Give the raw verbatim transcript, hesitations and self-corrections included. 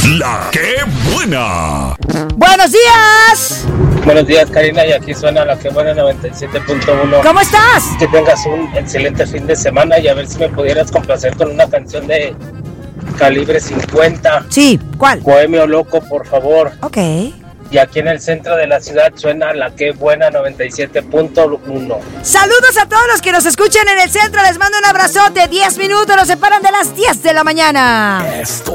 La que buena. Buenos días. Buenos días, Karina, y aquí suena La que buena noventa y siete punto uno. ¿Cómo estás? Que tengas un excelente fin de semana y a ver si me pudieras complacer con una canción de Calibre cincuenta. Sí, ¿cuál? Bohemio Loco, por favor. Ok. Y aquí en el centro de la ciudad suena La que buena noventa y siete punto uno. Saludos a todos los que nos escuchan en el centro. Les mando un abrazote. diez minutos nos separan de las diez de la mañana. Esto